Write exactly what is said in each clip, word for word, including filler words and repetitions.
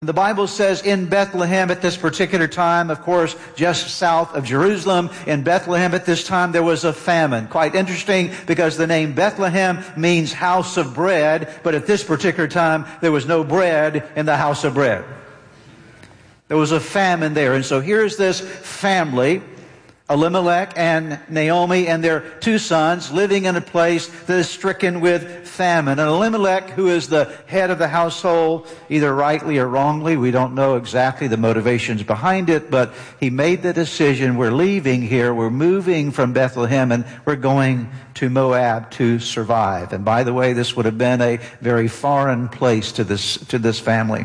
The Bible says in Bethlehem at this particular time, of course, just south of Jerusalem, in Bethlehem at this time, there was a famine. Quite interesting because the name Bethlehem means house of bread, but at this particular time, there was no bread in the house of bread. There was a famine there. And so here's this family, Elimelech and Naomi and their two sons, living in a place that is stricken with famine. And Elimelech, who is the head of the household, either rightly or wrongly, we don't know exactly the motivations behind it, but he made the decision, we're leaving here, we're moving from Bethlehem, and we're going to Moab to survive. And by the way, this would have been a very foreign place to this, to this family.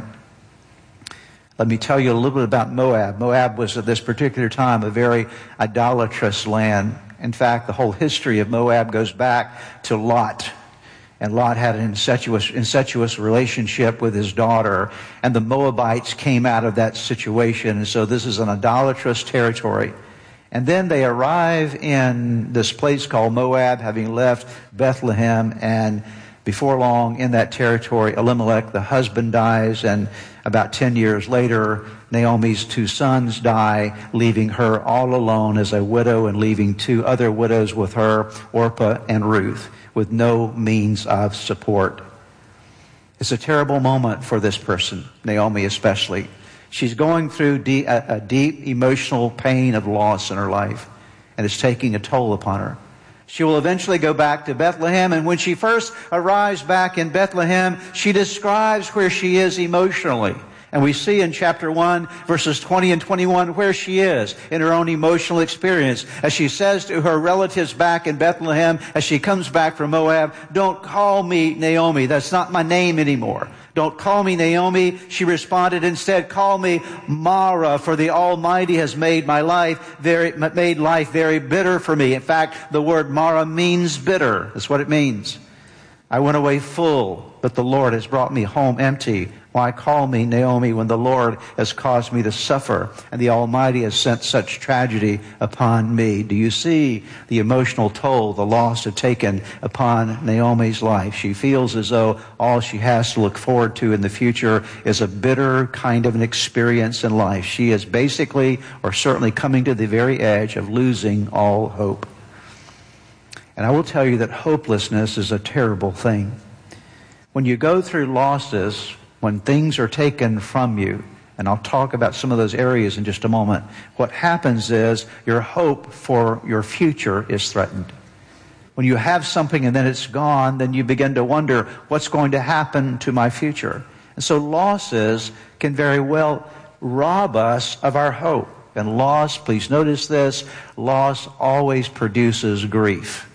Let me tell you a little bit about Moab. Moab was at this particular time a very idolatrous land. In fact, the whole history of Moab goes back to Lot. And Lot had an incestuous, incestuous relationship with his daughter. And the Moabites came out of that situation. And so this is an idolatrous territory. And then they arrive in this place called Moab, having left Bethlehem. And before long, in that territory, Elimelech, the husband, dies, and about ten years later, Naomi's two sons die, leaving her all alone as a widow and leaving two other widows with her, Orpah and Ruth, with no means of support. It's a terrible moment for this person, Naomi especially. She's going through de- a, a deep emotional pain of loss in her life, and it's taking a toll upon her. She will eventually go back to Bethlehem, and when she first arrives back in Bethlehem, she describes where she is emotionally. And we see in chapter one, verses twenty and twenty-one, where she is in her own emotional experience. As she says to her relatives back in Bethlehem, as she comes back from Moab, "Don't call me Naomi. That's not my name anymore. Don't call me Naomi." She responded instead, "Call me Mara, for the Almighty has made my life very, made life very bitter for me." In fact, the word Mara means bitter. That's what it means. "I went away full, but the Lord has brought me home empty. Why call me Naomi when the Lord has caused me to suffer and the Almighty has sent such tragedy upon me?" Do you see the emotional toll the loss had taken upon Naomi's life? She feels as though all she has to look forward to in the future is a bitter kind of an experience in life. She is basically, or certainly coming to the very edge of losing all hope. And I will tell you that hopelessness is a terrible thing. When you go through losses, when things are taken from you, and I'll talk about some of those areas in just a moment, what happens is your hope for your future is threatened. When you have something and then it's gone, then you begin to wonder, what's going to happen to my future? And so losses can very well rob us of our hope. And loss, please notice this, loss always produces grief.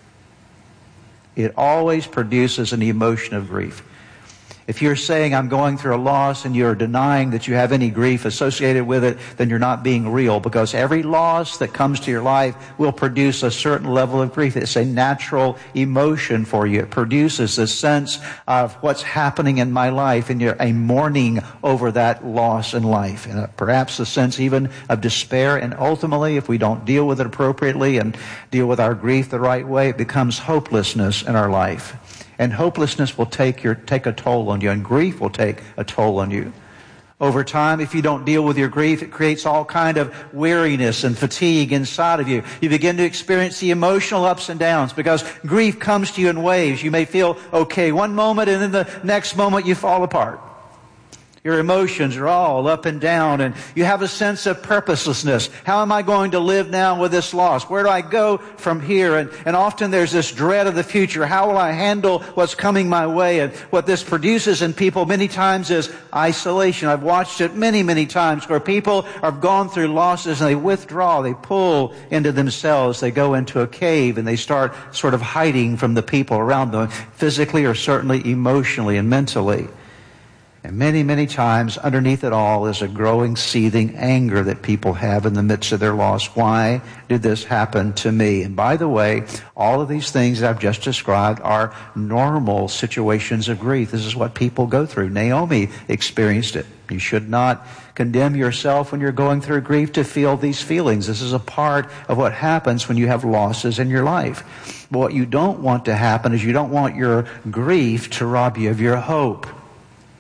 It always produces an emotion of grief. If you're saying, "I'm going through a loss," and you're denying that you have any grief associated with it, then you're not being real, because every loss that comes to your life will produce a certain level of grief. It's a natural emotion for you. It produces a sense of what's happening in my life, and you're a mourning over that loss in life, and perhaps a sense even of despair. And ultimately, if we don't deal with it appropriately and deal with our grief the right way, it becomes hopelessness in our life. And hopelessness will take your take a toll on you, and grief will take a toll on you. Over time, if you don't deal with your grief, it creates all kind of weariness and fatigue inside of you. You begin to experience the emotional ups and downs because grief comes to you in waves. You may feel okay one moment, and then the next moment you fall apart. Your emotions are all up and down, and you have a sense of purposelessness. How am I going to live now with this loss? Where do I go from here? And, and often there's this dread of the future. How will I handle what's coming my way? And what this produces in people many times is isolation. I've watched it many, many times where people have gone through losses and they withdraw, they pull into themselves, they go into a cave and they start sort of hiding from the people around them, physically or certainly emotionally and mentally. And many, many times underneath it all is a growing, seething anger that people have in the midst of their loss. Why did this happen to me? And by the way, all of these things that I've just described are normal situations of grief. This is what people go through. Naomi experienced it. You should not condemn yourself when you're going through grief to feel these feelings. This is a part of what happens when you have losses in your life. But what you don't want to happen is you don't want your grief to rob you of your hope.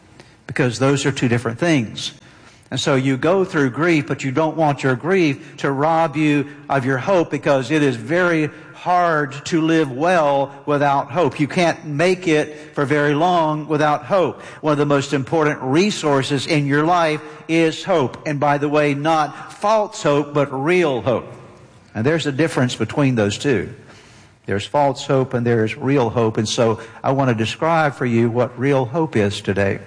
because those are two different things. And so you go through grief, but you don't want your grief to rob you of your hope, because it is very hard to live well without hope. You can't make it for very long without hope. One of the most important resources in your life is hope. And by the way, not false hope, but real hope. And there's a difference between those two. There's false hope and there's real hope. And so I want to describe for you what real hope is today.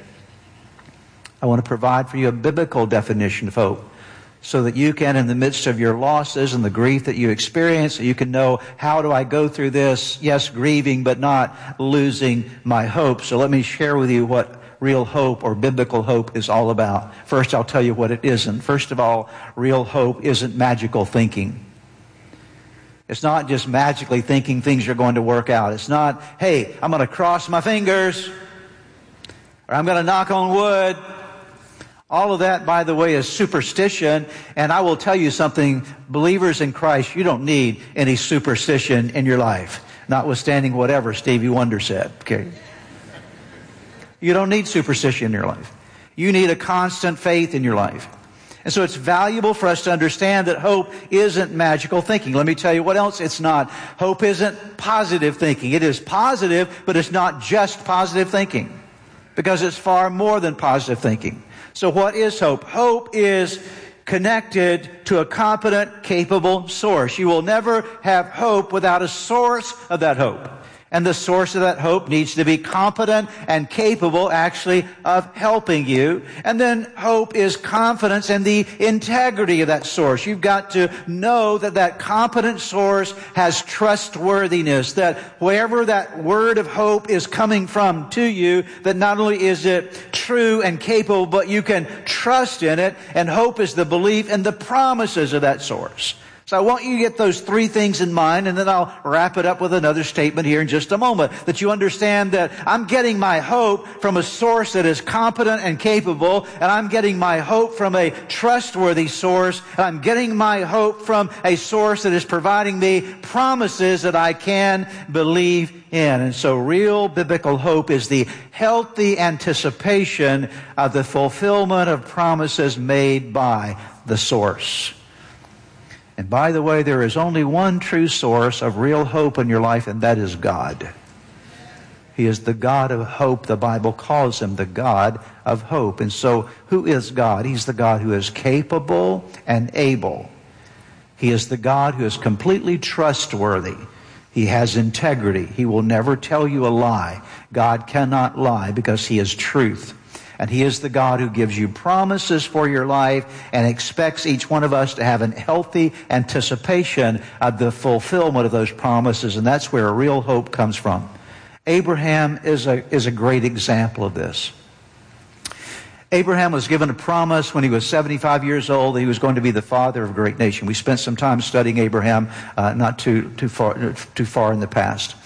I want to provide for you a biblical definition of hope, so that you can, in the midst of your losses and the grief that you experience, you can know, how do I go through this? Yes, grieving, but not losing my hope. So let me share with you what real hope or biblical hope is all about. First, I'll tell you what it isn't. First of all, real hope isn't magical thinking. It's not just magically thinking things are going to work out. It's not, hey, I'm going to cross my fingers, or I'm going to knock on wood. All of that, by the way, is superstition. And I will tell you something, believers in Christ, you don't need any superstition in your life, notwithstanding whatever Stevie Wonder said. Okay? You don't need superstition in your life. You need a constant faith in your life. And so it's valuable for us to understand that hope isn't magical thinking. Let me tell you what else it's not. Hope isn't positive thinking. It is positive, but it's not just positive thinking, because it's far more than positive thinking. So what is hope? Hope is connected to a competent, capable source. You will never have hope without a source of that hope. And the source of that hope needs to be competent and capable, actually, of helping you. And then hope is confidence in the integrity of that source. You've got to know that that competent source has trustworthiness, that wherever that word of hope is coming from to you, that not only is it true and capable, but you can trust in it. And hope is the belief in the promises of that source. So I want you to get those three things in mind, and then I'll wrap it up with another statement here in just a moment, that you understand that I'm getting my hope from a source that is competent and capable, and I'm getting my hope from a trustworthy source, and I'm getting my hope from a source that is providing me promises that I can believe in. And so real biblical hope is the healthy anticipation of the fulfillment of promises made by the source. And by the way, there is only one true source of real hope in your life, and that is God. He is the God of hope. The Bible calls him the God of hope. And so, who is God? He's the God who is capable and able. He is the God who is completely trustworthy. He has integrity. He will never tell you a lie. God cannot lie because he is truth. And he is the God who gives you promises for your life and expects each one of us to have a healthy anticipation of the fulfillment of those promises. And that's where real hope comes from. Abraham is a, is a great example of this. Abraham was given a promise when he was seventy-five years old that he was going to be the father of a great nation. We spent some time studying Abraham uh, not too, too far, too far in the past.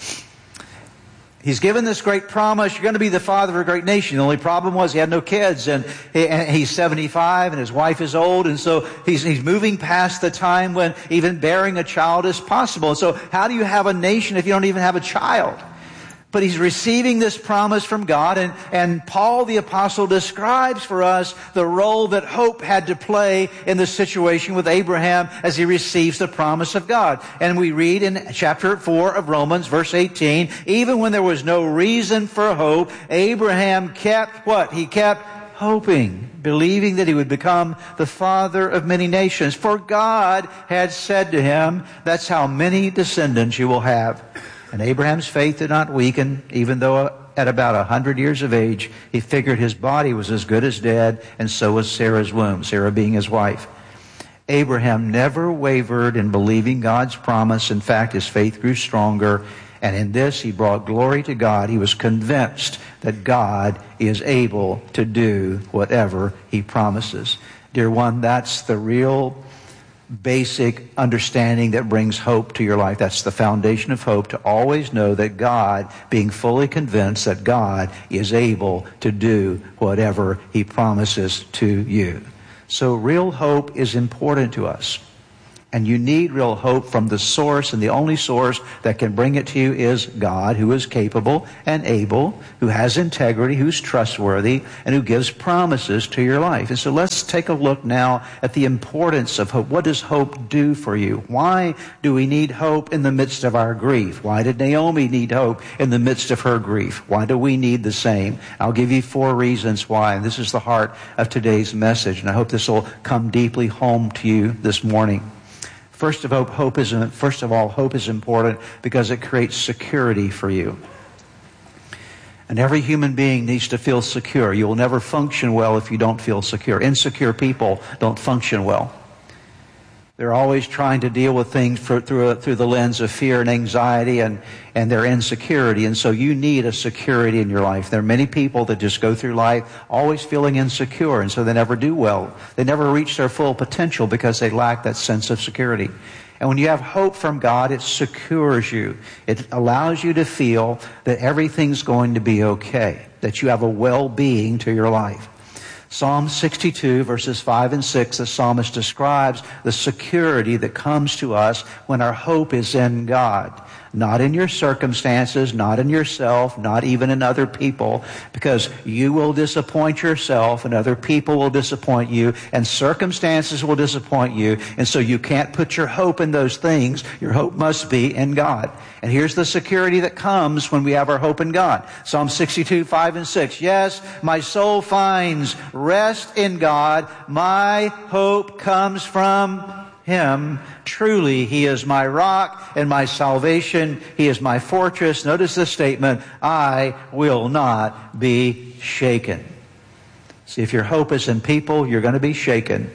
He's given this great promise, you're going to be the father of a great nation. The only problem was he had no kids, and, he, and he's seventy-five, and his wife is old, and so he's, he's moving past the time when even bearing a child is possible. And so how do you have a nation if you don't even have a child? But he's receiving this promise from God, and, and Paul the Apostle describes for us the role that hope had to play in the situation with Abraham as he receives the promise of God. And we read in chapter four of Romans, verse eighteen, even when there was no reason for hope, Abraham kept what? He kept hoping, believing that he would become the father of many nations. For God had said to him, that's how many descendants you will have. And Abraham's faith did not weaken, even though at about a hundred years of age, he figured his body was as good as dead, and so was Sarah's womb, Sarah being his wife. Abraham never wavered in believing God's promise. In fact, his faith grew stronger, and in this he brought glory to God. He was convinced that God is able to do whatever he promises. Dear one, that's the real basic understanding that brings hope to your life. That's the foundation of hope, to always know that God, being fully convinced that God is able to do whatever he promises to you. So real hope is important to us. And you need real hope from the source, and the only source that can bring it to you is God, who is capable and able, who has integrity, who's trustworthy, and who gives promises to your life. And so let's take a look now at the importance of hope. What does hope do for you? Why do we need hope in the midst of our grief? Why did Naomi need hope in the midst of her grief? Why do we need the same? I'll give you four reasons why, and this is the heart of today's message, and I hope this will come deeply home to you this morning. First of all, hope is, first of all, hope is important because it creates security for you. And every human being needs to feel secure. You will never function well if you don't feel secure. Insecure people don't function well. They're always trying to deal with things for, through, a, through the lens of fear and anxiety and, and their insecurity. And so you need a security in your life. There are many people that just go through life always feeling insecure, and so they never do well. They never reach their full potential because they lack that sense of security. And when you have hope from God, it secures you. It allows you to feel that everything's going to be okay, that you have a well-being to your life. Psalm sixty-two, verses five and six, the psalmist describes the security that comes to us when our hope is in God. Not in your circumstances, not in yourself, not even in other people, because you will disappoint yourself and other people will disappoint you and circumstances will disappoint you. And so you can't put your hope in those things. Your hope must be in God. And here's the security that comes when we have our hope in God. Psalm sixty-two, five and six. Yes, my soul finds rest in God. My hope comes from Him. Truly, He is my rock and my salvation. He is my fortress. Notice this statement, I will not be shaken. See, if your hope is in people, you're going to be shaken.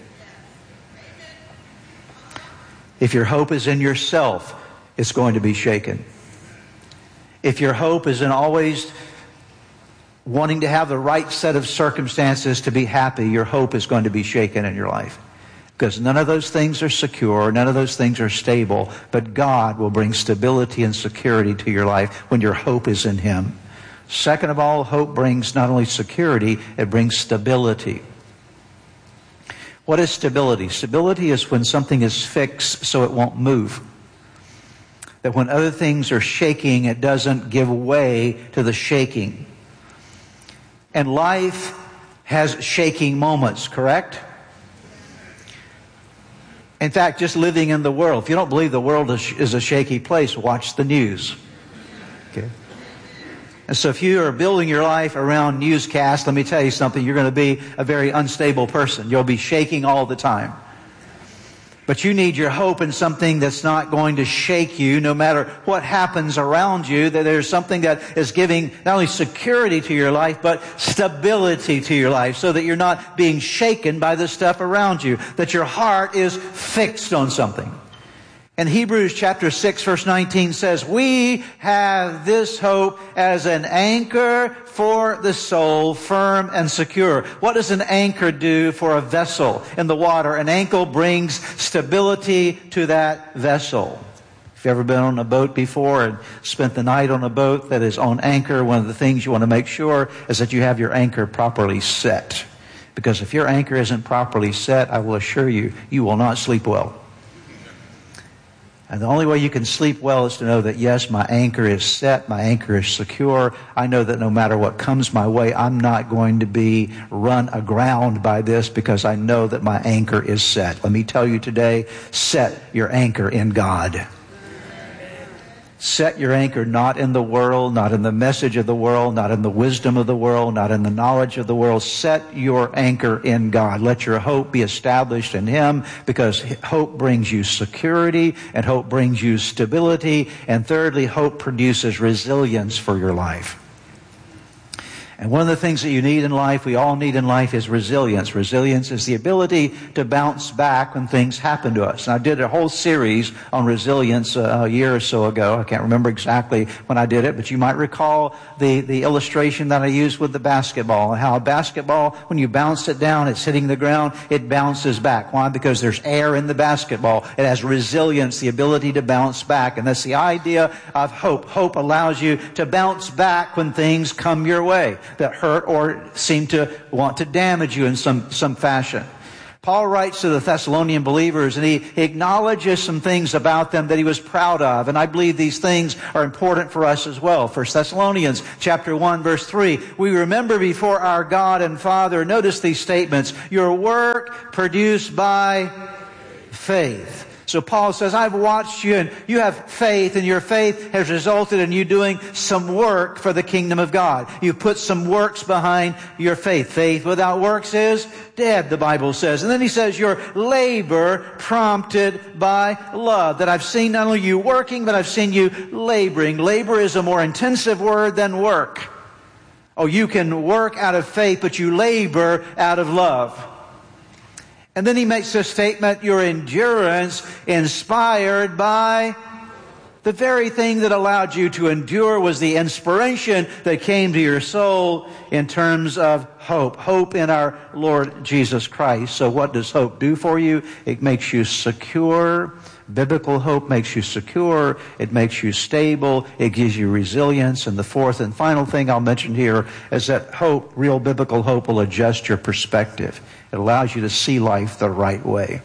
If your hope is in yourself, it's going to be shaken. If your hope is in always wanting to have the right set of circumstances to be happy, your hope is going to be shaken in your life. Because none of those things are secure, none of those things are stable, but God will bring stability and security to your life when your hope is in Him. Second of all, hope brings not only security, it brings stability. What is stability? Stability is when something is fixed so it won't move. That when other things are shaking, it doesn't give way to the shaking. And life has shaking moments, correct? In fact, just living in the world. If you don't believe the world is a shaky place, watch the news. Okay. And so if you are building your life around newscasts, let me tell you something, you're going to be a very unstable person. You'll be shaking all the time. But you need your hope in something that's not going to shake you no matter what happens around you, that there's something that is giving not only security to your life, but stability to your life so that you're not being shaken by the stuff around you, that your heart is fixed on something. And Hebrews chapter six verse nineteen says, we have this hope as an anchor for the soul, firm and secure. What does an anchor do for a vessel in the water? An anchor brings stability to that vessel. If you've ever been on a boat before and spent the night on a boat that is on anchor, one of the things you want to make sure is that you have your anchor properly set. Because if your anchor isn't properly set, I will assure you, you will not sleep well. And the only way you can sleep well is to know that, yes, my anchor is set, my anchor is secure. I know that no matter what comes my way, I'm not going to be run aground by this because I know that my anchor is set. Let me tell you today, set your anchor in God. Set your anchor not in the world, not in the message of the world, not in the wisdom of the world, not in the knowledge of the world. Set your anchor in God. Let your hope be established in Him, because hope brings you security and hope brings you stability. And thirdly, hope produces resilience for your life. And one of the things that you need in life, we all need in life, is resilience. Resilience is the ability to bounce back when things happen to us. And I did a whole series on resilience a year or so ago. I can't remember exactly when I did it, but you might recall the, the illustration that I used with the basketball, and how a basketball, when you bounce it down, it's hitting the ground, it bounces back. Why? Because there's air in the basketball. It has resilience, the ability to bounce back. And that's the idea of hope. Hope allows you to bounce back when things come your way that hurt or seem to want to damage you in some, some fashion. Paul writes to the Thessalonian believers, and he acknowledges some things about them that he was proud of. And I believe these things are important for us as well. First Thessalonians chapter one, verse three. We remember before our God and Father, notice these statements, your work produced by faith. So Paul says, I've watched you and you have faith, and your faith has resulted in you doing some work for the kingdom of God. You put some works behind your faith. Faith without works is dead, the Bible says. And then he says, your labor prompted by love. That I've seen not only you working, but I've seen you laboring. Labor is a more intensive word than work. Oh, you can work out of faith, but you labor out of love. And then he makes this statement, your endurance inspired by the very thing that allowed you to endure was the inspiration that came to your soul in terms of hope. Hope in our Lord Jesus Christ. So what does hope do for you? It makes you secure. Biblical hope makes you secure. It makes you stable. It gives you resilience. And the fourth and final thing I'll mention here is that hope, real biblical hope, will adjust your perspective. It allows you to see life the right way.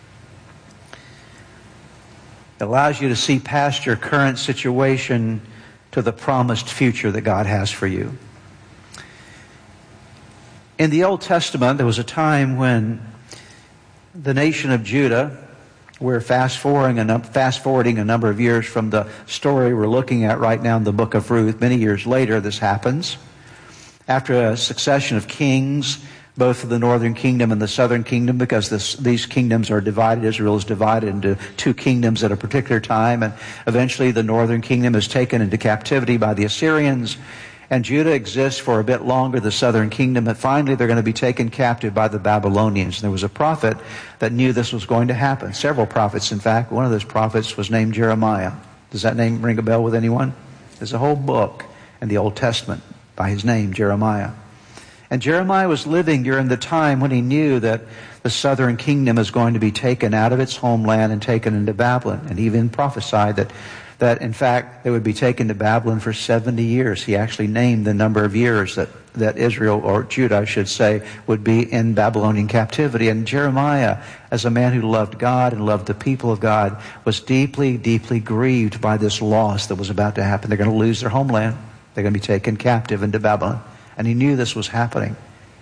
It allows you to see past your current situation to the promised future that God has for you. In the Old Testament, there was a time when the nation of Judah, we're fast forwarding a, fast forwarding a number of years from the story we're looking at right now in the book of Ruth. Many years later, this happens. After a succession of kings, both of the northern kingdom and the southern kingdom, because this, these kingdoms are divided. Israel is divided into two kingdoms at a particular time, and eventually the northern kingdom is taken into captivity by the Assyrians, and Judah exists for a bit longer, the southern kingdom, but finally they're going to be taken captive by the Babylonians. And there was a prophet that knew this was going to happen. Several prophets, in fact. One of those prophets was named Jeremiah. Does that name ring a bell with anyone? There's a whole book in the Old Testament by his name, Jeremiah. And Jeremiah was living during the time when he knew that the southern kingdom is going to be taken out of its homeland and taken into Babylon. And he even prophesied that, that in fact, they would be taken to Babylon for seventy years. He actually named the number of years that, that Israel, or Judah, I should say, would be in Babylonian captivity. And Jeremiah, as a man who loved God and loved the people of God, was deeply, deeply grieved by this loss that was about to happen. They're going to lose their homeland. They're going to be taken captive into Babylon. And he knew this was happening.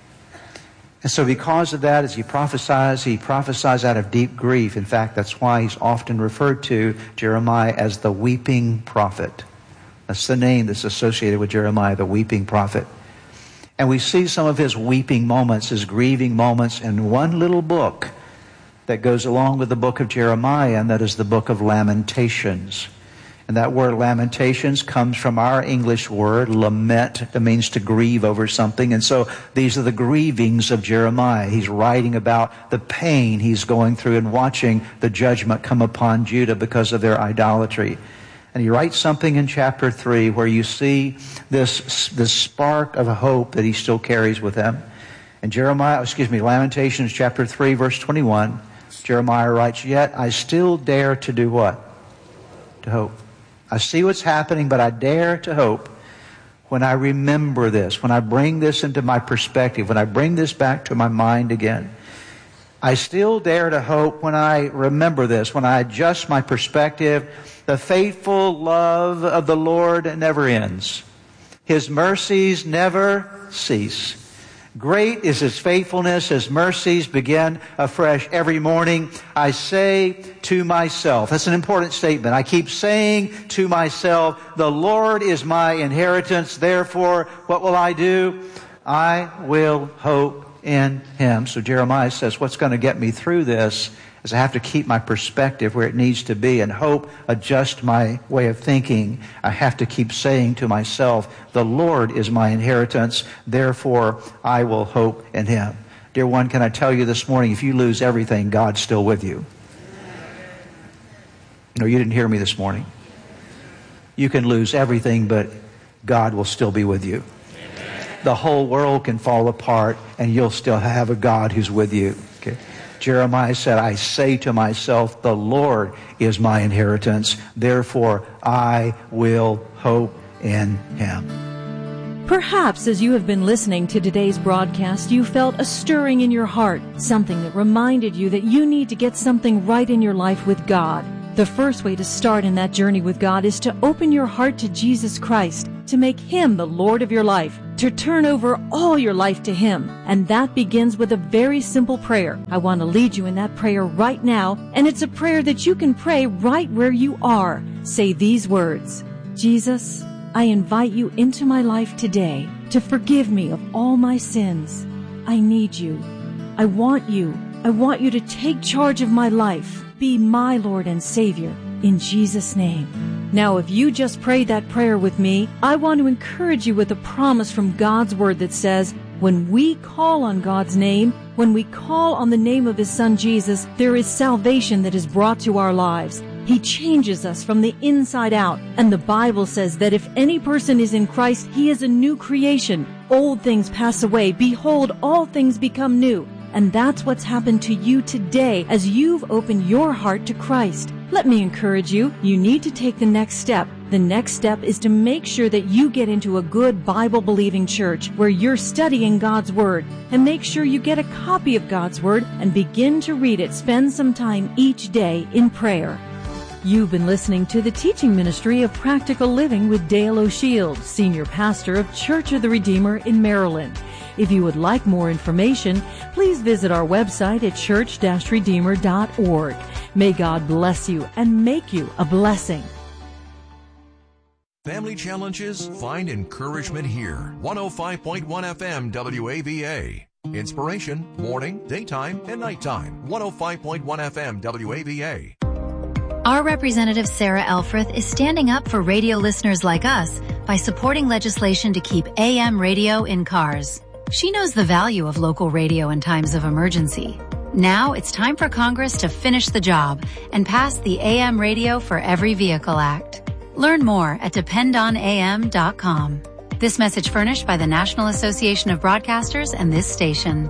And so because of that, as he prophesies, he prophesies out of deep grief. In fact, that's why he's often referred to, Jeremiah, as the weeping prophet. That's the name that's associated with Jeremiah, the weeping prophet. And we see some of his weeping moments, his grieving moments, in one little book that goes along with the book of Jeremiah, and that is the book of Lamentations. And that word Lamentations comes from our English word, lament. It means to grieve over something. And so these are the grievings of Jeremiah. He's writing about the pain he's going through and watching the judgment come upon Judah because of their idolatry. And he writes something in chapter three where you see this, this spark of hope that he still carries with him. And Jeremiah, excuse me, Lamentations chapter three, verse twenty-one, Jeremiah writes, yet I still dare to do what? To hope. I see what's happening, but I dare to hope when I remember this, when I bring this into my perspective, when I bring this back to my mind again. I still dare to hope when I remember this, when I adjust my perspective. The faithful love of the Lord never ends. His mercies never cease. Great is His faithfulness. His mercies begin afresh every morning. I say to myself, that's an important statement. I keep saying to myself, the Lord is my inheritance. Therefore, what will I do? I will hope in Him. So Jeremiah says, what's going to get me through this is I have to keep my perspective where it needs to be, and hope adjust my way of thinking. I have to keep saying to myself, the Lord is my inheritance, therefore I will hope in Him. Dear one, can I tell you this morning, if you lose everything, God's still with you. No, you didn't hear me this morning. You can lose everything, but God will still be with you. The whole world can fall apart, and you'll still have a God who's with you. Okay. Jeremiah said, I say to myself, the Lord is my inheritance. Therefore, I will hope in Him. Perhaps as you have been listening to today's broadcast, you felt a stirring in your heart, something that reminded you that you need to get something right in your life with God. The first way to start in that journey with God is to open your heart to Jesus Christ, to make Him the Lord of your life, to turn over all your life to Him. And that begins with a very simple prayer. I want to lead you in that prayer right now, and it's a prayer that you can pray right where you are. Say these words: Jesus, I invite you into my life today to forgive me of all my sins. I need you. I want you. I want you to take charge of my life. Be my Lord and Savior. In Jesus' name. Now, if you just prayed that prayer with me, I want to encourage you with a promise from God's Word that says, when we call on God's name, when we call on the name of His Son Jesus, there is salvation that is brought to our lives. He changes us from the inside out. And the Bible says that if any person is in Christ, he is a new creation. Old things pass away. Behold, all things become new. And that's what's happened to you today as you've opened your heart to Christ. Let me encourage you, you need to take the next step. The next step is to make sure that you get into a good Bible-believing church where you're studying God's Word. And make sure you get a copy of God's Word and begin to read it. Spend some time each day in prayer. You've been listening to the teaching ministry of Practical Living with Dale O'Shield, Senior Pastor of Church of the Redeemer in Maryland. If you would like more information, please visit our website at church dash redeemer dot org. May God bless you and make you a blessing. Family challenges? Find encouragement here. one oh five point one F M W A V A. Inspiration, morning, daytime, and nighttime. one oh five point one F M W A V A. Our representative Sarah Elfreth is standing up for radio listeners like us by supporting legislation to keep A M radio in cars. She knows the value of local radio in times of emergency. Now it's time for Congress to finish the job and pass the A M Radio for Every Vehicle Act. Learn more at depend on A M dot com. This message furnished by the National Association of Broadcasters and this station.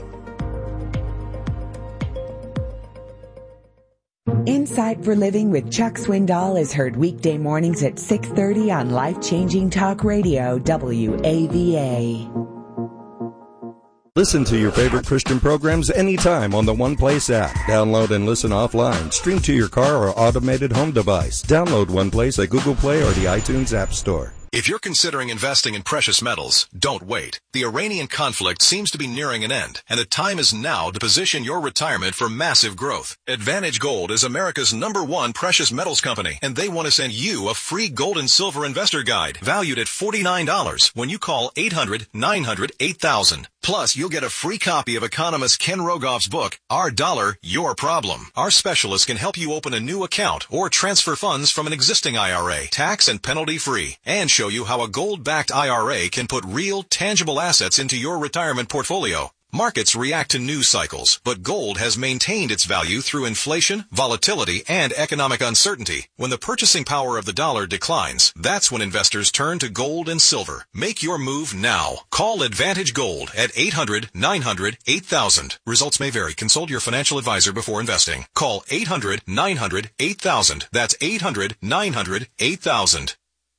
Insight for Living with Chuck Swindoll is heard weekday mornings at six thirty on Life-Changing Talk Radio, W A V A. Listen to your favorite Christian programs anytime on the One Place app. Download and listen offline. Stream to your car or automated home device. Download One Place at Google Play or the iTunes App Store. If you're considering investing in precious metals, don't wait. The Iranian conflict seems to be nearing an end, and the time is now to position your retirement for massive growth. Advantage Gold is America's number one precious metals company, and they want to send you a free gold and silver investor guide valued at forty-nine dollars when you call eight hundred nine hundred eight thousand. Plus, you'll get a free copy of economist Ken Rogoff's book, Our Dollar, Your Problem. Our specialists can help you open a new account or transfer funds from an existing I R A, tax and penalty free, and show you how a gold-backed I R A can put real, tangible assets into your retirement portfolio. Markets react to news cycles, but gold has maintained its value through inflation, volatility, and economic uncertainty. When the purchasing power of the dollar declines, that's when investors turn to gold and silver. Make your move now. Call Advantage Gold at eight hundred nine hundred eight thousand. Results may vary. Consult your financial advisor before investing. Call eight hundred nine hundred eight thousand. That's eight hundred nine hundred eight thousand.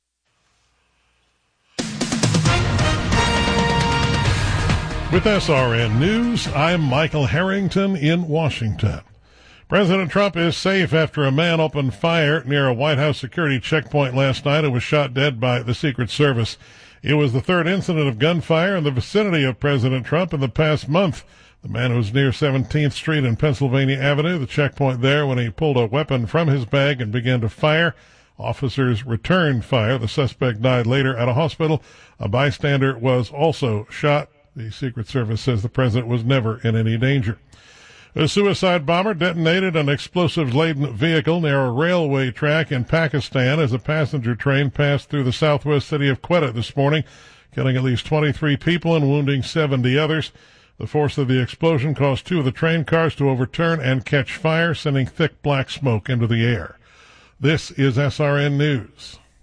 With S R N News, I'm Michael Harrington in Washington. President Trump is safe after a man opened fire near a White House security checkpoint last night and was shot dead by the Secret Service. It was the third incident of gunfire in the vicinity of President Trump in the past month. The man was near seventeenth Street and Pennsylvania Avenue, the checkpoint there, when he pulled a weapon from his bag and began to fire. Officers returned fire. The suspect died later at a hospital. A bystander was also shot. The Secret Service says the president was never in any danger. A suicide bomber detonated an explosives-laden vehicle near a railway track in Pakistan as a passenger train passed through the southwest city of Quetta this morning, killing at least twenty-three people and wounding seventy others. The force of the explosion caused two of the train cars to overturn and catch fire, sending thick black smoke into the air. This is S R N News.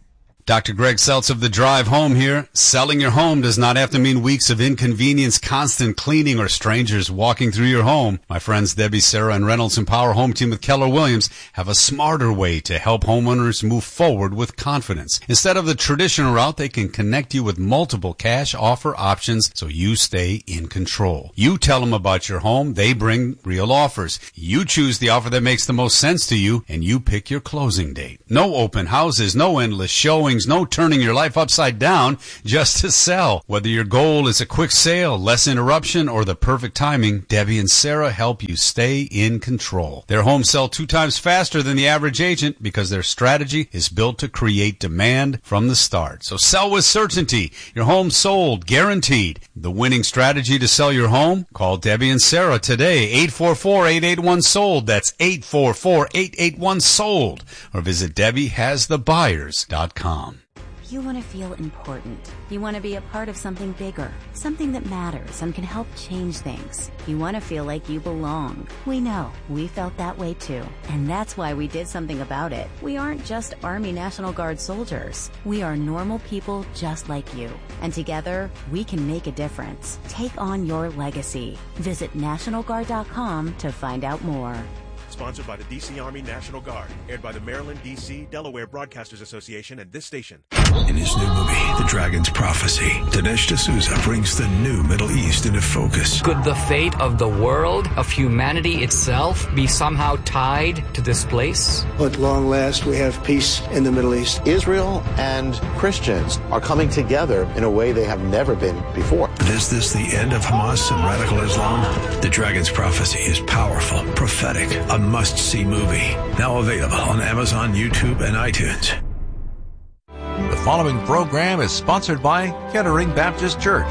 Doctor Greg Seltz of The Drive Home here. Selling your home does not have to mean weeks of inconvenience, constant cleaning, or strangers walking through your home. My friends Debbie, Sarah, and Reynolds Empower Home Team with Keller Williams have a smarter way to help homeowners move forward with confidence. Instead of the traditional route, they can connect you with multiple cash offer options so you stay in control. You tell them about your home, they bring real offers. You choose the offer that makes the most sense to you, and you pick your closing date. No open houses, no endless showings, no turning your life upside down just to sell. Whether your goal is a quick sale, less interruption, or the perfect timing, Debbie and Sarah help you stay in control. Their homes sell two times faster than the average agent because their strategy is built to create demand from the start. So sell with certainty. Your home sold, guaranteed. The winning strategy to sell your home? Call Debbie and Sarah today, eight four four, eight eight one, sold. That's eight four four, eight eight one, sold. Or visit Debbie Has The Buyers dot com. You want to feel important. You want to be a part of something bigger, something that matters and can help change things. You want to feel like you belong. We know. We felt that way too. And that's why we did something about it. We aren't just Army National Guard soldiers. We are normal people just like you. And together, we can make a difference. Take on your legacy. Visit National Guard dot com to find out more. Sponsored by the D C Army National Guard. Aired by the Maryland, D C, Delaware Broadcasters Association and this station. In his new movie, The Dragon's Prophecy, Dinesh D'Souza brings the new Middle East into focus. Could the fate of the world, of humanity itself, be somehow tied to this place? At long last, we have peace in the Middle East. Israel and Christians are coming together in a way they have never been before. But is this the end of Hamas and radical Islam? The Dragon's Prophecy is powerful, prophetic, a must-see movie. Now available on Amazon, YouTube, and iTunes. The following program is sponsored by Kettering Baptist Church.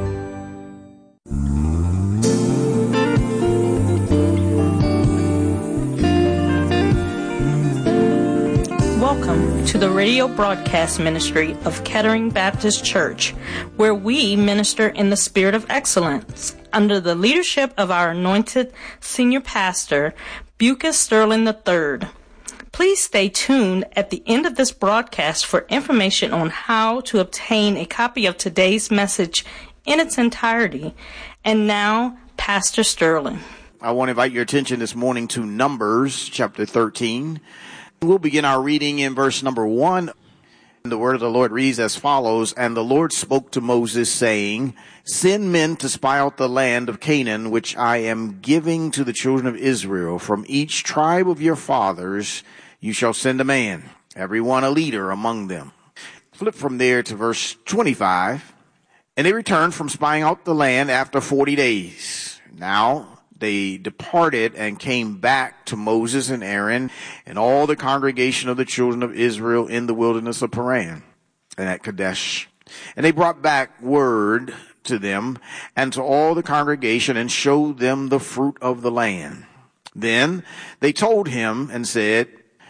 Welcome to the radio broadcast ministry of Kettering Baptist Church, where we minister in the spirit of excellence under the leadership of our anointed senior pastor, Bucas Sterling the third. Please stay tuned at the end of this broadcast for information on how to obtain a copy of today's message in its entirety. And now, Pastor Sterling. I want to invite your attention this morning to Numbers chapter thirteen. We'll begin our reading in verse number one. The word of the Lord reads as follows, And the Lord spoke to Moses, saying, Send men to spy out the land of Canaan, which I am giving to the children of Israel. From each tribe of your fathers you shall send a man, every one a leader among them. Flip from there to verse twenty-five. And they returned from spying out the land after forty days. Now they departed and came back to Moses and Aaron and all the congregation of the children of Israel in the wilderness of Paran and at Kadesh. And they brought back word to them and to all the congregation and showed them the fruit of the land. Then they told him and said,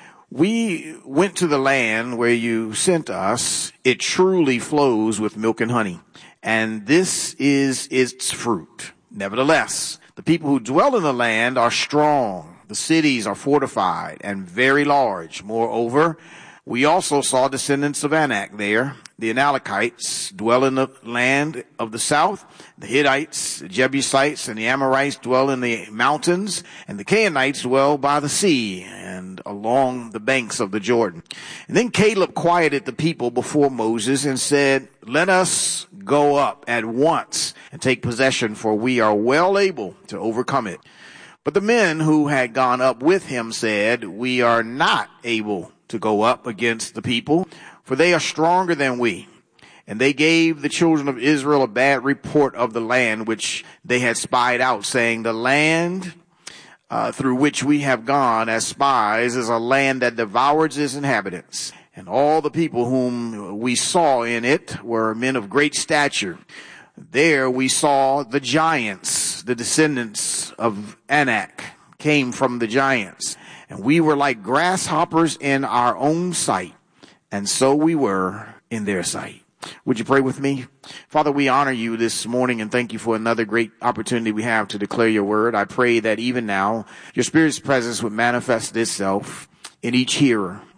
We went to the land where you sent us. It truly flows with milk and honey, and this is its fruit. Nevertheless, the people who dwell in the land are strong. The cities are fortified and very large. Moreover, we also saw descendants of Anak there. The Amalekites dwell in the land of the south. The Hittites, the Jebusites, and the Amorites dwell in the mountains. And the Canaanites dwell by the sea and along the banks of the Jordan. And then Caleb quieted the people before Moses and said, Let us go up at once and take possession, for we are well able to overcome it. But the men who had gone up with him said, We are not able to go up against the people, for they are stronger than we. And they gave the children of Israel a bad report of the land which they had spied out, saying, The land uh, through which we have gone as spies is a land that devours its inhabitants. And all the people whom we saw in it were men of great stature. There we saw the giants, the descendants of Anak came from the giants. And we were like grasshoppers in our own sight, and so we were in their sight. Would you pray with me? Father, we honor you this morning and thank you for another great opportunity we have to declare your word. I pray that even now your Spirit's presence would manifest itself in each hearer.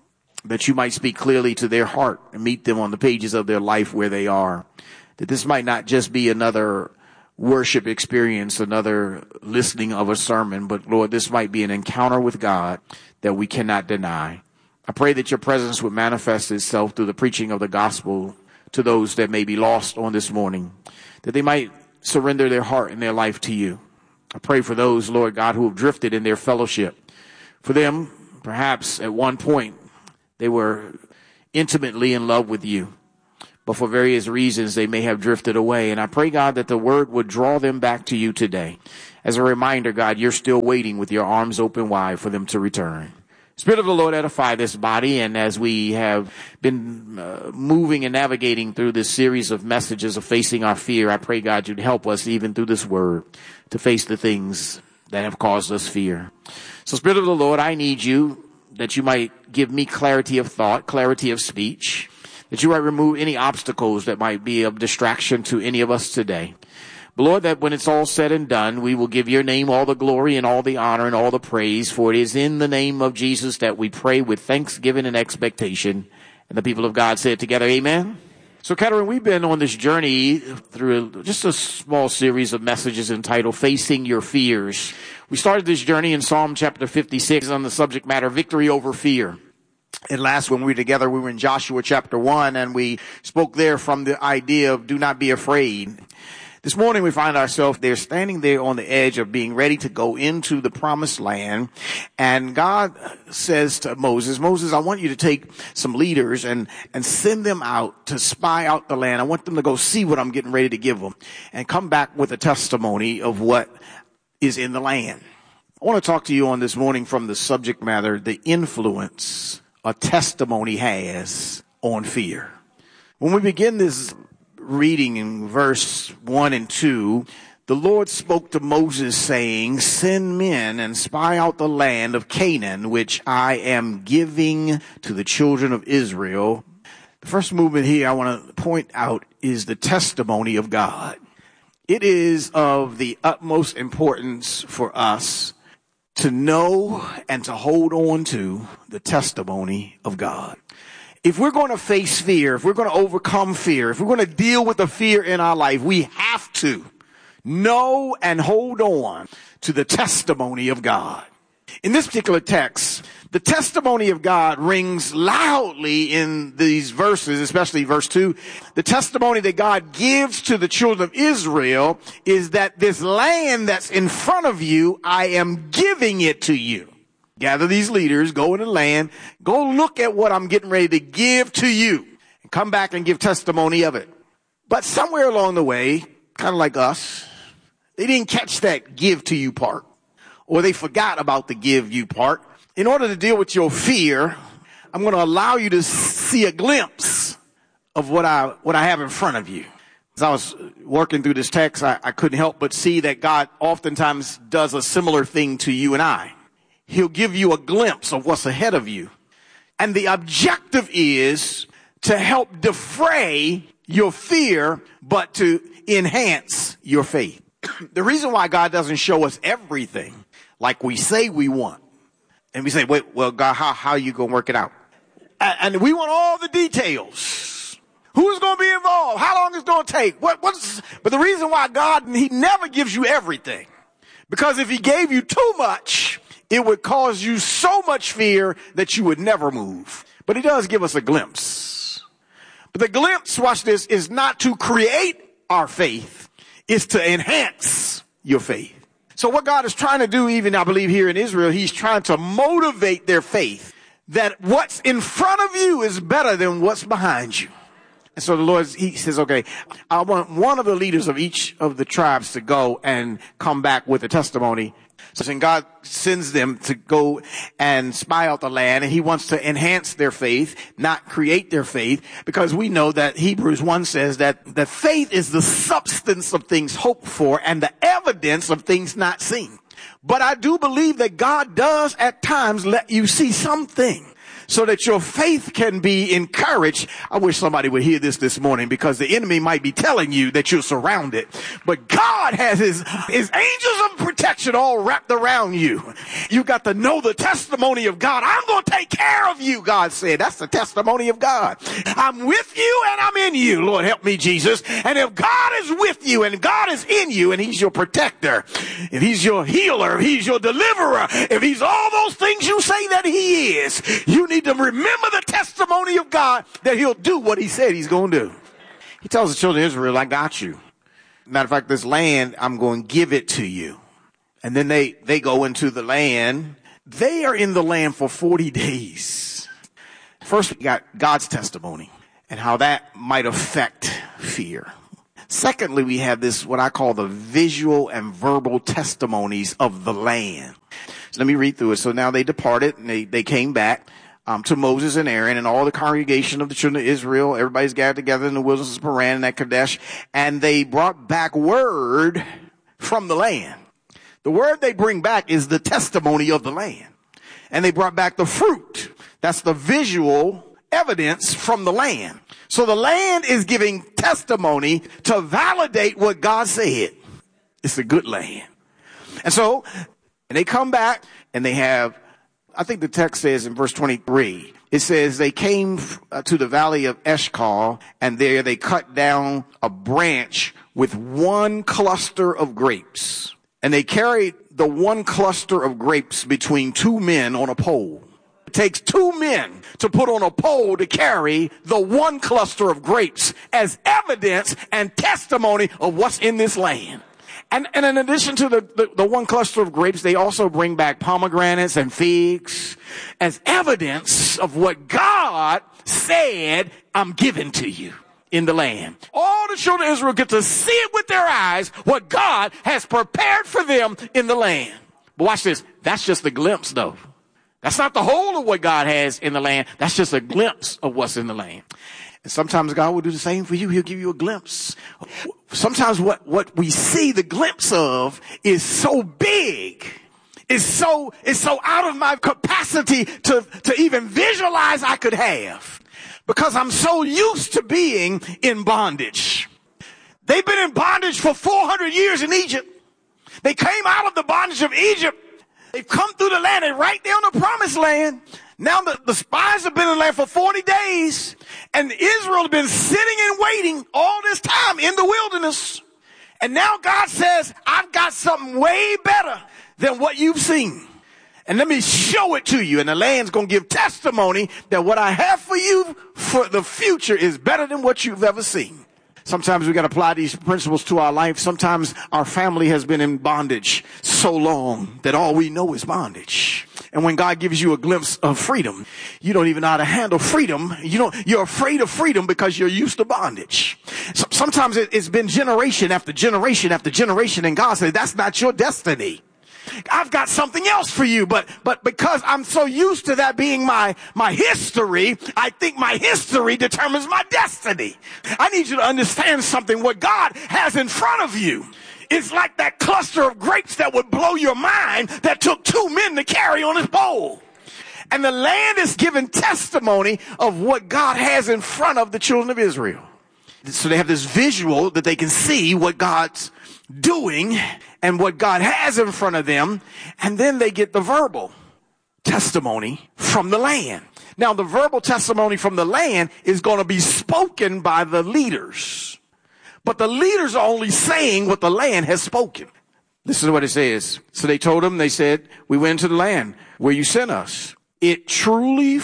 that you might speak clearly to their heart and meet them on the pages of their life where they are. That this might not just be another worship experience, another listening of a sermon, but Lord, this might be an encounter with God that we cannot deny. I pray that your presence would manifest itself through the preaching of the gospel to those that may be lost on this morning, that they might surrender their heart and their life to you. I pray for those, Lord God, who have drifted in their fellowship. For them, perhaps at one point, they were intimately in love with you, but for various reasons, they may have drifted away. And I pray, God, that the word would draw them back to you today. As a reminder, God, you're still waiting with your arms open wide for them to return. Spirit of the Lord, edify this body. And as we have been uh, moving and navigating through this series of messages of facing our fear, I pray, God, you'd help us even through this word to face the things that have caused us fear. So, Spirit of the Lord, I need you that you might give me clarity of thought, clarity of speech, that you might remove any obstacles that might be of distraction to any of us today. But Lord, that when it's all said and done, we will give your name all the glory and all the honor and all the praise, for it is in the name of Jesus that we pray with thanksgiving and expectation. And the people of God said together, amen. So, Kettering, we've been on this journey through just a small series of messages entitled Facing Your Fears. We started this journey in Psalm chapter fifty-six on the subject matter, victory over fear. And last when we were together, we were in Joshua chapter one, and we spoke there from the idea of do not be afraid. This morning we find ourselves there standing there on the edge of being ready to go into the promised land. And God says to Moses, Moses, I want you to take some leaders and, and send them out to spy out the land. I want them to go see what I'm getting ready to give them and come back with a testimony of what is in the land. I want to talk to you on this morning from the subject matter, the influence a testimony has on fear. When we begin this reading in verse one and two, the Lord spoke to Moses saying, send men and spy out the land of Canaan, which I am giving to the children of Israel. The first movement here I want to point out is the testimony of God. It is of the utmost importance for us to know and to hold on to the testimony of God. If we're going to face fear, if we're going to overcome fear, if we're going to deal with the fear in our life, we have to know and hold on to the testimony of God. In this particular text, the testimony of God rings loudly in these verses, especially verse two. The testimony that God gives to the children of Israel is that this land that's in front of you, I am giving it to you. Gather these leaders, go in the land, go look at what I'm getting ready to give to you, and come back and give testimony of it. But somewhere along the way, kind of like us, they didn't catch that give to you part, or they forgot about the give you part. In order to deal with your fear, I'm going to allow you to see a glimpse of what I what I have in front of you. As I was working through this text, I, I couldn't help but see that God oftentimes does a similar thing to you and I. He'll give you a glimpse of what's ahead of you. And the objective is to help defray your fear, but to enhance your faith. The reason why God doesn't show us everything like we say we want, and we say, wait, well, God, how, how are you going to work it out? And we want all the details. Who's going to be involved? How long it's going to take? What, what's, but the reason why God, he never gives you everything. Because if he gave you too much, it would cause you so much fear that you would never move. But he does give us a glimpse. But the glimpse, watch this, is not to create our faith. It's to enhance your faith. So what God is trying to do, even I believe here in Israel, he's trying to motivate their faith that what's in front of you is better than what's behind you. And so the Lord, he says, okay, I want one of the leaders of each of the tribes to go and come back with a testimony. So then God sends them to go and spy out the land, and he wants to enhance their faith, not create their faith, because we know that Hebrews one says that the faith is the substance of things hoped for and the evidence of things not seen. But I do believe that God does at times let you see something so that your faith can be encouraged. I wish somebody would hear this this morning, because the enemy might be telling you that you're surrounded, but God has his, his angels of protection all wrapped around you. You got to know the testimony of God. I'm going to take care of you, God said. That's the testimony of God. I'm with you and I'm in you. Lord, help me, Jesus. And if God is with you and God is in you and he's your protector, if he's your healer, if he's your deliverer, if he's all those things you say that he is, you need to remember the testimony of God that he'll do what he said he's going to do. He tells the children of Israel, I got you. Matter of fact, this land, I'm going to give it to you. And then they, they go into the land. They are in the land for forty days. First, we got God's testimony and how that might affect fear. Secondly, we have this, what I call the visual and verbal testimonies of the land. So let me read through it. So now they departed and they, they came back um, to Moses and Aaron and all the congregation of the children of Israel. Everybody's gathered together in the wilderness of Paran and at Kadesh. And they brought back word from the land. The word they bring back is the testimony of the land. And they brought back the fruit. That's the visual evidence from the land. So the land is giving testimony to validate what God said. It's a good land. And so, and they come back and they have, I think the text says in verse twenty-three, it says they came to the valley of Eshcol, and there they cut down a branch with one cluster of grapes. And they carried the one cluster of grapes between two men on a pole. It takes two men to put on a pole to carry the one cluster of grapes as evidence and testimony of what's in this land. And, and in addition to the, the, the one cluster of grapes, they also bring back pomegranates and figs as evidence of what God said, I'm giving to you in the land. All the children of Israel get to see it with their eyes, what God has prepared for them in the land. But watch this. That's just a glimpse, though. That's not the whole of what God has in the land. That's just a glimpse of what's in the land. And sometimes God will do the same for you. He'll give you a glimpse. Sometimes what, what we see the glimpse of is so big. It's so, it's so out of my capacity to, to even visualize I could have. Because I'm so used to being in bondage. They've been in bondage for four hundred years in Egypt. They came out of the bondage of Egypt. They've come through the land and right there on the promised land. Now the, the spies have been in the land for forty days. And Israel has been sitting and waiting all this time in the wilderness. And now God says, I've got something way better than what you've seen. And let me show it to you. And the land's going to give testimony that what I have for you for the future is better than what you've ever seen. Sometimes we got to apply these principles to our life. Sometimes our family has been in bondage so long that all we know is bondage. And when God gives you a glimpse of freedom, you don't even know how to handle freedom. You don't, you're afraid of freedom because you're used to bondage. So sometimes it, it's been generation after generation after generation, and God said, that's not your destiny. I've got something else for you, but, but because I'm so used to that being my, my history, I think my history determines my destiny. I need you to understand something. What God has in front of you is like that cluster of grapes that would blow your mind that took two men to carry on his pole. And the land is giving testimony of what God has in front of the children of Israel. So they have this visual that they can see what God's doing and what God has in front of them. And then they get the verbal testimony from the land. Now, the verbal testimony from the land is going to be spoken by the leaders. But the leaders are only saying what the land has spoken. Listen to what it says. So they told him, they said, we went to the land where you sent us. It truly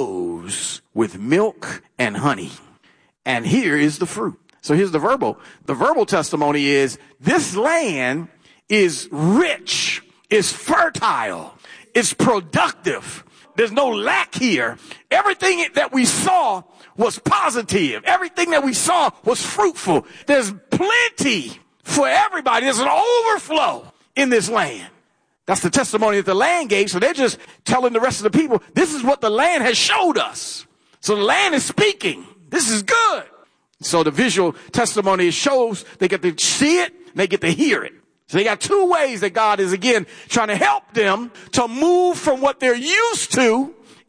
flows with milk and honey. And here is the fruit. So here's the verbal. The verbal testimony is this land is rich, is fertile, is productive. There's no lack here. Everything that we saw was positive. Everything that we saw was fruitful. There's plenty for everybody. There's an overflow in this land. That's the testimony that the land gave. So they're just telling the rest of the people, this is what the land has showed us. So the land is speaking. This is good. So the visual testimony shows they get to see it, they get to hear it. So they got two ways that God is, again, trying to help them to move from what they're used to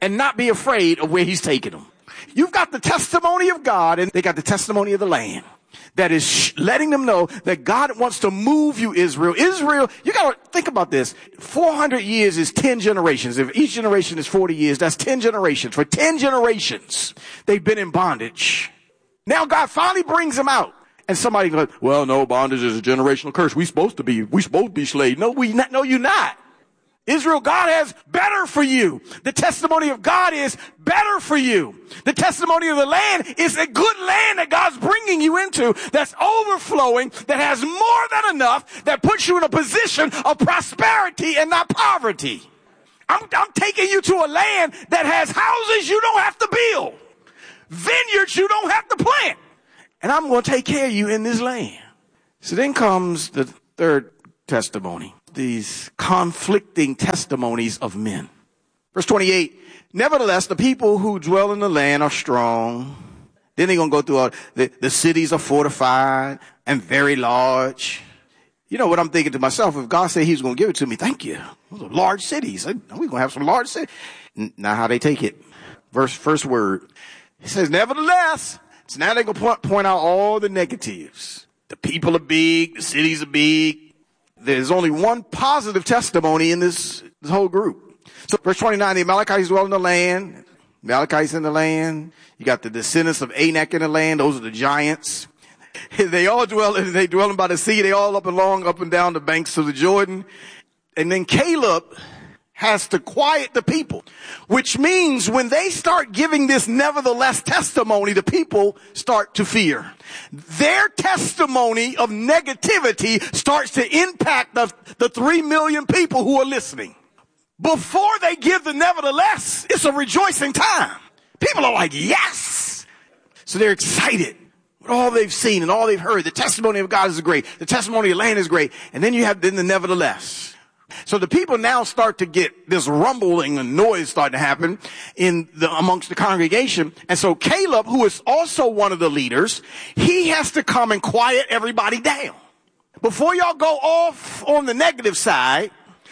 and not be afraid of where he's taking them. You've got the testimony of God, and they got the testimony of the land that is sh- letting them know that God wants to move you, Israel. Israel, you got to think about this. four hundred years is ten generations. If each generation is forty years, that's ten generations. For ten generations, they've been in bondage. Now God finally brings them out. And somebody goes, well, no, bondage is a generational curse. We supposed to be, we supposed to be slaves. No, we not, no, you're not. Israel, God has better for you. The testimony of God is better for you. The testimony of the land is a good land that God's bringing you into, that's overflowing, that has more than enough, that puts you in a position of prosperity and not poverty. I'm, I'm taking you to a land that has houses you don't have to build, vineyards you don't have to plant, and I'm going to take care of you in this land. So then comes the third testimony. These conflicting testimonies of men. Verse twenty-eight, nevertheless, the people who dwell in the land are strong. Then they're going to go through all, the, the cities are fortified and very large. You know what I'm thinking to myself? If God said he was going to give it to me, thank you. Those are large cities. We're going to have some large cities. Now how they take it. Verse, first word. He says, nevertheless. So now they're going to point, point out all the negatives. The people are big. The cities are big. There's only one positive testimony in this, this whole group. So verse twenty-nine, the Amalekites dwell in the land. Amalekites in the land. You got the descendants of Anak in the land. Those are the giants. They all dwell, they dwell by the sea. They all up and along, up and down the banks of the Jordan. And then Caleb has to quiet the people, which means when they start giving this nevertheless testimony, the people start to fear. Their testimony of negativity starts to impact the, the three million people who are listening. Before they give the nevertheless, it's a rejoicing time. People are like, yes. So they're excited with all they've seen and all they've heard. The testimony of God is great. The testimony of the land is great. And then you have then the nevertheless. So the people now start to get this rumbling and noise starting to happen in the, amongst the congregation. And so Caleb, who is also one of the leaders, he has to come and quiet everybody down. Before y'all go off on the negative side,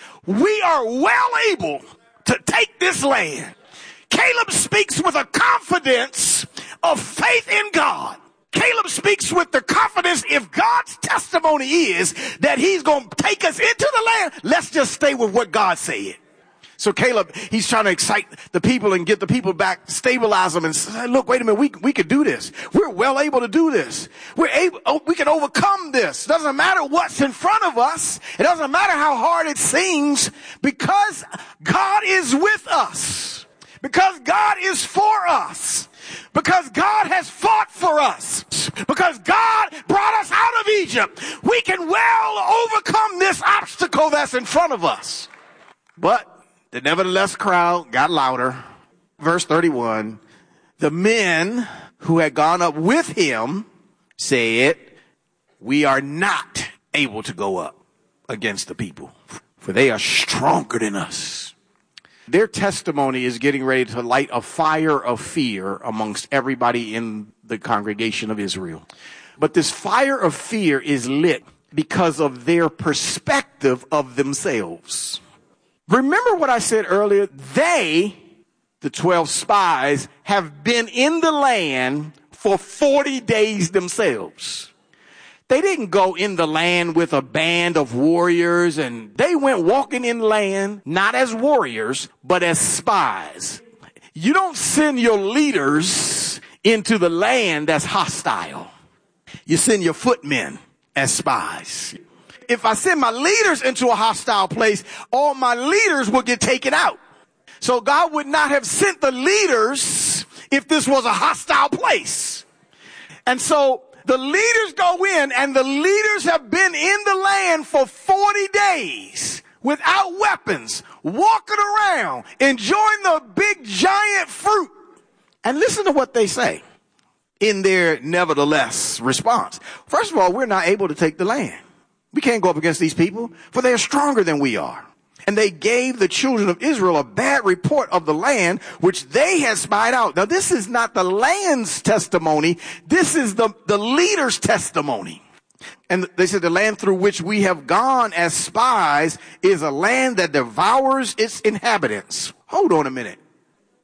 we are well able to take this land. Caleb speaks with a confidence of faith in God. Caleb speaks with the confidence, if God's testimony is that he's going to take us into the land, let's just stay with what God said. So Caleb, he's trying to excite the people and get the people back, stabilize them and say, look, wait a minute, we, we could do this. We're well able to do this. We're able, oh, we can overcome this. Doesn't matter what's in front of us. It doesn't matter how hard it seems, because God is with us. Because God is for us. Because God has fought for us. Because God brought us out of Egypt. We can well overcome this obstacle that's in front of us. But the nevertheless crowd got louder. Verse thirty-one, the men who had gone up with him said, we are not able to go up against the people, for they are stronger than us. Their testimony is getting ready to light a fire of fear amongst everybody in the congregation of Israel. But this fire of fear is lit because of their perspective of themselves. Remember what I said earlier? They, the twelve spies, have been in the land for forty days themselves. They didn't go in the land with a band of warriors, and they went walking in land, not as warriors, but as spies. You don't send your leaders into the land that's hostile. You send your footmen as spies. If I send my leaders into a hostile place, all my leaders will get taken out. So God would not have sent the leaders if this was a hostile place. And so the leaders go in, and the leaders have been in the land for forty days without weapons, walking around, enjoying the big giant fruit. And listen to what they say in their nevertheless response. First of all, we're not able to take the land. We can't go up against these people, for they are stronger than we are. And they gave the children of Israel a bad report of the land which they had spied out. Now, this is not the land's testimony. This is the, the leader's testimony. And they said the land through which we have gone as spies is a land that devours its inhabitants. Hold on a minute.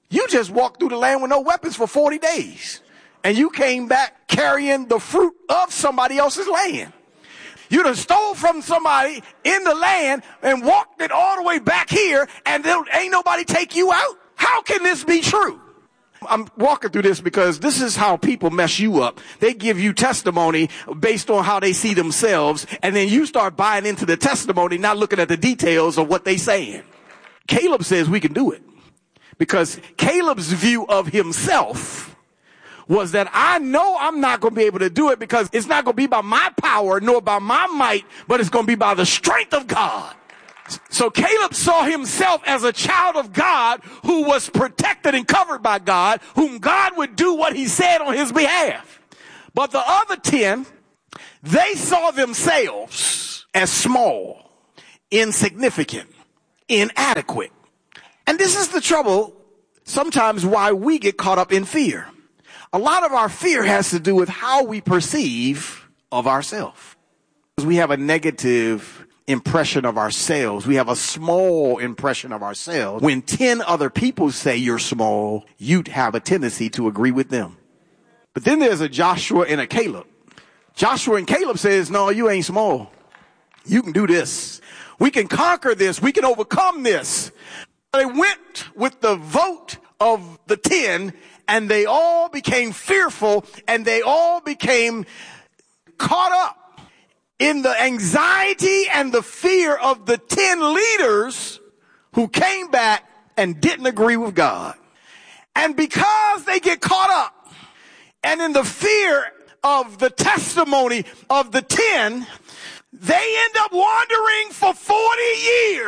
You just walked through the land with no weapons for forty days. And you came back carrying the fruit of somebody else's land. You done stole from somebody in the land and walked it all the way back here, and there ain't nobody take you out? How can this be true? I'm walking through this because this is how people mess you up. They give you testimony based on how they see themselves, and then you start buying into the testimony, not looking at the details of what they saying. Caleb says we can do it because Caleb's view of himself was that I know I'm not going to be able to do it because it's not going to be by my power nor by my might, but it's going to be by the strength of God. So Caleb saw himself as a child of God who was protected and covered by God, whom God would do what he said on his behalf. But the other ten, they saw themselves as small, insignificant, inadequate. And this is the trouble sometimes why we get caught up in fear. A lot of our fear has to do with how we perceive of ourselves. We have a negative impression of ourselves. We have a small impression of ourselves. When ten other people say you're small, you'd have a tendency to agree with them. But then there's a Joshua and a Caleb. Joshua and Caleb says, no, you ain't small. You can do this. We can conquer this. We can overcome this. They went with the vote of the ten, and they all became fearful, and they all became caught up in the anxiety and the fear of the ten leaders who came back and didn't agree with God. And because they get caught up and in the fear of the testimony of the ten, they end up wandering for forty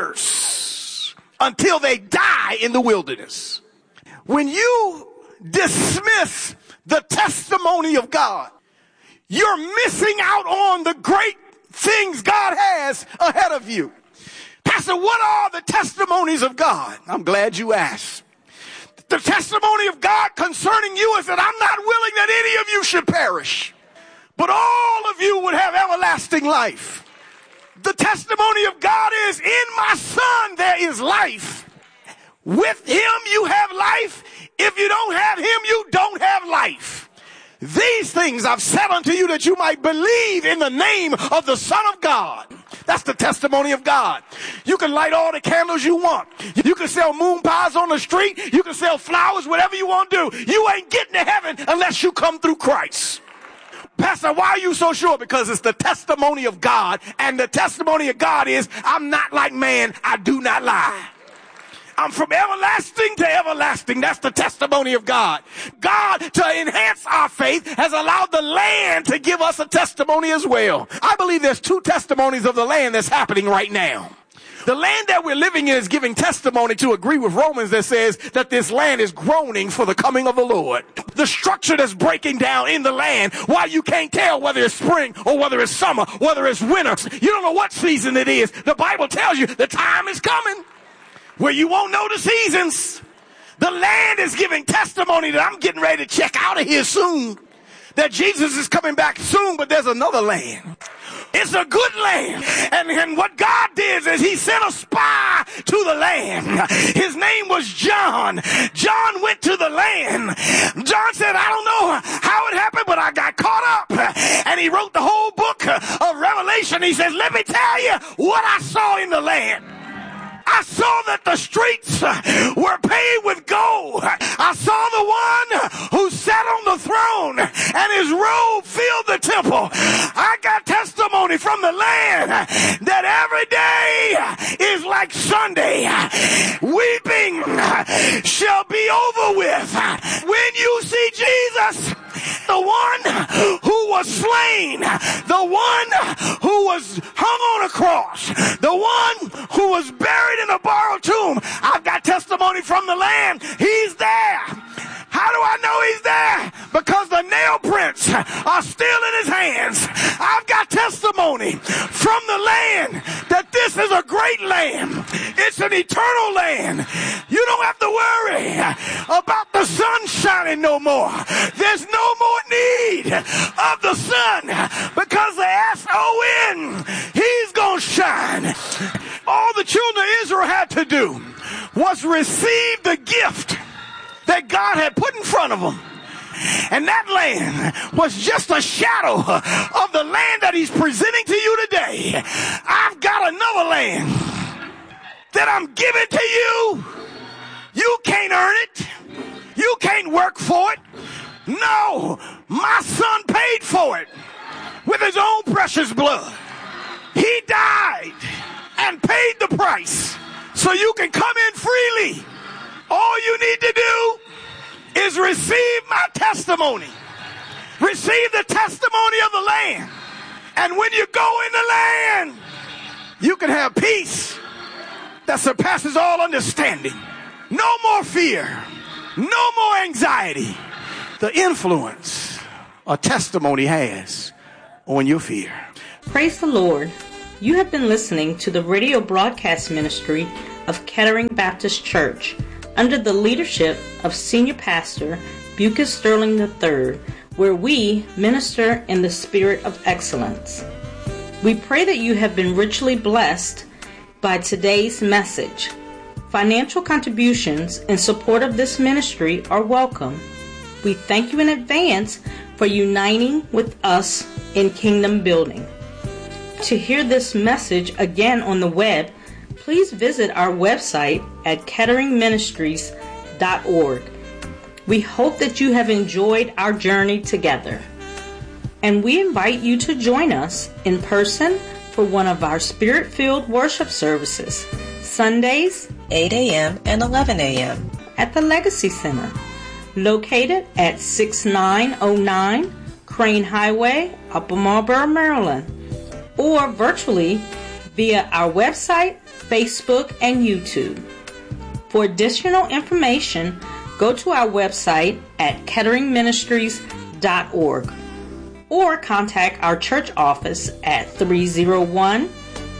years until they die in the wilderness. When you dismiss the testimony of God, you're missing out on the great things God has ahead of you. Pastor, what are the testimonies of God? I'm glad you asked. The testimony of God concerning you is that I'm not willing that any of you should perish, but all of you would have everlasting life. The testimony of God is, in my Son there is life. With him you have life. If you don't have him, you don't have life. These things I've said unto you that you might believe in the name of the Son of God. That's the testimony of God. You can light all the candles you want. You can sell moon pies on the street. You can sell flowers, whatever you want to do. You ain't getting to heaven unless you come through Christ. Pastor, why are you so sure? Because it's the testimony of God, and the testimony of God is, I'm not like man, I do not lie. I'm from everlasting to everlasting. That's the testimony of God. God, to enhance our faith, has allowed the land to give us a testimony as well. I believe there's two testimonies of the land that's happening right now. The land that we're living in is giving testimony to agree with Romans that says that this land is groaning for the coming of the Lord. The structure that's breaking down in the land, why you can't tell whether it's spring or whether it's summer, whether it's winter. You don't know what season it is. The Bible tells you the time is coming where you won't know the seasons. The land is giving testimony that I'm getting ready to check out of here soon. That Jesus is coming back soon, but there's another land. It's a good land. And, and what God did is he sent a spy to the land. His name was John. John went to the land. John said, I don't know how it happened, but I got caught up. And he wrote the whole book of Revelation. He says, let me tell you what I saw in the land. I saw that the streets were paved with gold. I saw the one who sat on the throne and his robe filled the temple. I got testimony from the land that every day is like Sunday. Weeping shall be over with when you see Jesus, the one who was slain, the one who was hung on a cross, the one who was buried in a borrowed tomb. I've got testimony from the land. He's there. How do I know he's there? Because the nail prints are still in his hands. I've got testimony from the land that this is a great land. It's an eternal land. You don't have to worry about the sun shining no more. There's no more need of the sun because the S O N, he's going to shine. All the children of Israel had to do was receive the gift that God had put in front of them. And that land was just a shadow of the land that he's presenting to you today. I've got another land that I'm giving to you. You can't earn it. You can't work for it. No, my son paid for it with his own precious blood. He died and paid the price so you can come in freely. All you need to do is receive my testimony. Receive the testimony of the land. And when you go in the land, you can have peace that surpasses all understanding. No more fear. No more anxiety. The influence a testimony has on your fear. Praise the Lord. You have been listening to the radio broadcast ministry of Kettering Baptist Church under the leadership of Senior Pastor Bucus Sterling the third, where we minister in the spirit of excellence. We pray that you have been richly blessed by today's message. Financial contributions in support of this ministry are welcome. We thank you in advance for uniting with us in kingdom building. To hear this message again on the web, please visit our website at kettering ministries dot org. We hope that you have enjoyed our journey together. And we invite you to join us in person for one of our spirit-filled worship services, Sundays, eight a.m. and eleven a.m. at the Legacy Center, located at sixty-nine oh nine Crane Highway, Upper Marlboro, Maryland, or virtually via our website, Facebook, and YouTube. For additional information, go to our website at kettering ministries dot org or contact our church office at three oh one,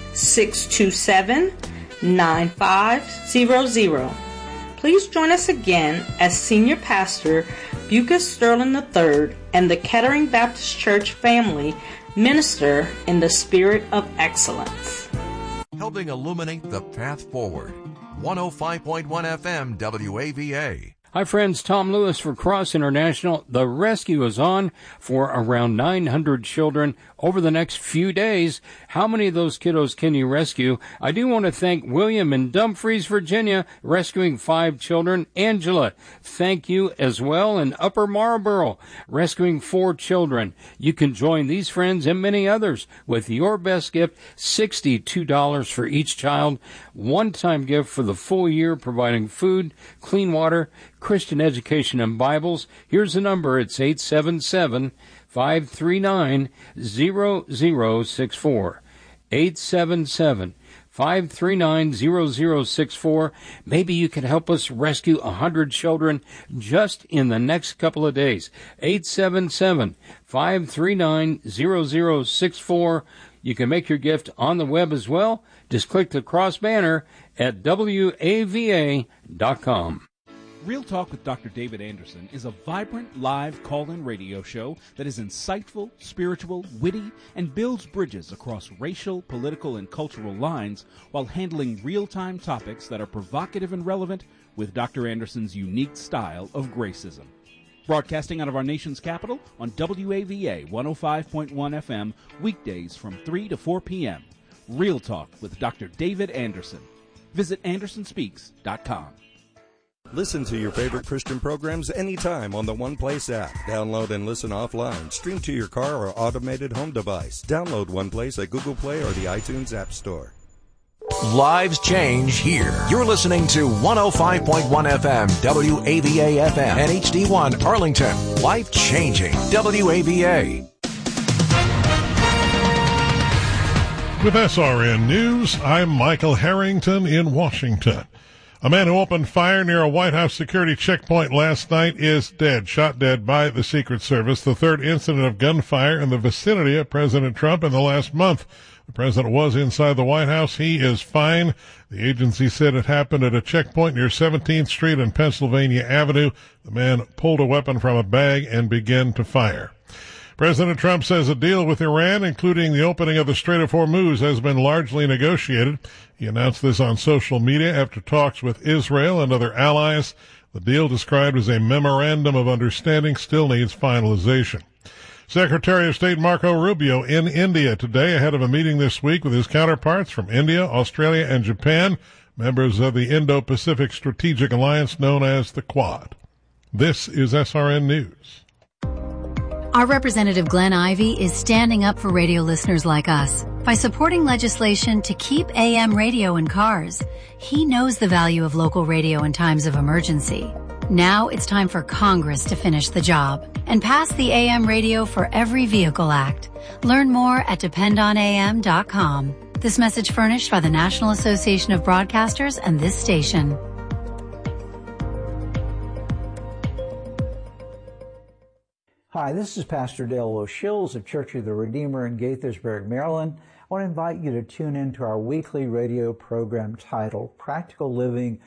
six two seven, nine five zero zero. Please join us again as Senior Pastor Bucus Sterling the third and the Kettering Baptist Church family minister in the spirit of excellence. Helping illuminate the path forward. one oh five point one F M W A V A. Hi friends, Tom Lewis for Cross International. The rescue is on for around nine hundred children over the next few days. How many of those kiddos can you rescue? I do want to thank William in Dumfries, Virginia, rescuing five children. Angela, thank you as well. In Upper Marlboro, rescuing four children. You can join these friends and many others with your best gift, sixty-two dollars for each child. One-time gift for the full year, providing food, clean water, Christian education, and Bibles. Here's the number. It's eight seven seven, five three nine, zero zero six four. eight seven seven, five three nine, zero zero six four. Maybe you can help us rescue one hundred children just in the next couple of days. eight seven seven, five three nine, zero zero six four. You can make your gift on the web as well. Just click the cross banner at W A V A dot com. Real Talk with Doctor David Anderson is a vibrant live call-in radio show that is insightful, spiritual, witty, and builds bridges across racial, political, and cultural lines while handling real-time topics that are provocative and relevant with Doctor Anderson's unique style of gracism. Broadcasting out of our nation's capital on W A V A one oh five point one F M weekdays from three to four p.m. Real Talk with Doctor David Anderson. Visit anderson speaks dot com. Listen to your favorite Christian programs anytime on the One Place app. Download and listen offline. Stream to your car or automated home device. Download One Place at Google Play or the iTunes App Store. Lives change here. You're listening to one oh five point one F M, W A V A F M, and H D one Arlington. Life changing. W A V A. With S R N News, I'm Michael Harrington in Washington. A man who opened fire near a White House security checkpoint last night is dead, shot dead by the Secret Service. The third incident of gunfire in the vicinity of President Trump in the last month. The president was inside the White House. He is fine. The agency said it happened at a checkpoint near seventeenth Street and Pennsylvania Avenue. The man pulled a weapon from a bag and began to fire. President Trump says a deal with Iran, including the opening of the Strait of Hormuz, has been largely negotiated. He announced this on social media after talks with Israel and other allies. The deal, described as a memorandum of understanding, still needs finalization. Secretary of State Marco Rubio in India today ahead of a meeting this week with his counterparts from India, Australia, and Japan, members of the Indo-Pacific Strategic Alliance known as the Quad. This is S R N News. Our Representative Glenn Ivey is standing up for radio listeners like us by supporting legislation to keep A M radio in cars. He knows the value of local radio in times of emergency. Now it's time for Congress to finish the job and pass the A M Radio for Every Vehicle Act. Learn more at depend on A M dot com. This message furnished by the National Association of Broadcasters and this station. Hi, this is Pastor Dale O'Shills of Church of the Redeemer in Gaithersburg, Maryland. I want to invite you to tune in to our weekly radio program titled Practical Living